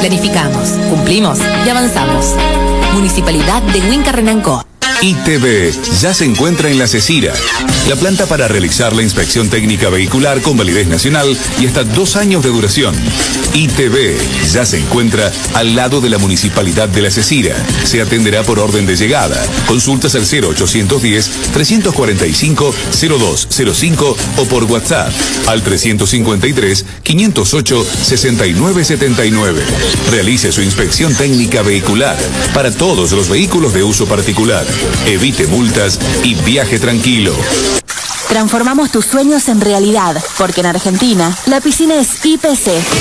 Planificamos, cumplimos y avanzamos. Municipalidad de Huinca Renanco. ITV ya se encuentra en La Cecira, la planta para realizar la inspección técnica vehicular con validez nacional y hasta 2 años de duración. ITV ya se encuentra al lado de la Municipalidad de La Cecira. Se atenderá por orden de llegada. Consultas al 0810-345-0205 o por WhatsApp al 353-508-6979. Realice su inspección técnica vehicular para todos los vehículos de uso particular. Evite multas y viaje tranquilo. Transformamos tus sueños en realidad, porque en Argentina la piscina es IPC.